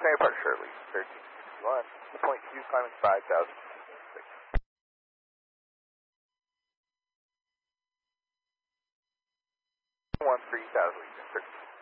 Primary departure, lead 1361, point 2, climbing 5,000. 13,000, lead 13.